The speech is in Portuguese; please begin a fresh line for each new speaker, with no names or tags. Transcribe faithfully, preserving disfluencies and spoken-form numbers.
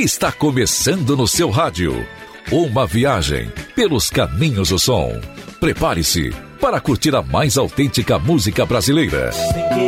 Está começando no seu rádio uma viagem pelos caminhos do som. Prepare-se para curtir a mais autêntica música brasileira.
Sem